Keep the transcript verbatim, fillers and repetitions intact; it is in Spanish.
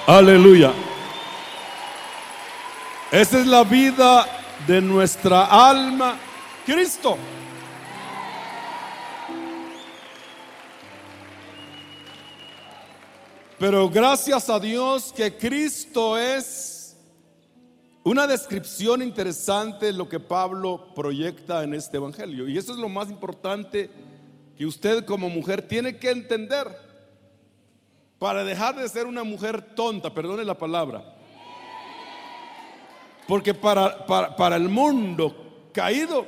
Aleluya. Esa es la vida de nuestra alma, Cristo. Pero gracias a Dios que Cristo es una descripción interesante de lo que Pablo proyecta en este evangelio. Y eso es lo más importante que usted como mujer tiene que entender para dejar de ser una mujer tonta, perdone la palabra. Porque para, para, para el mundo caído,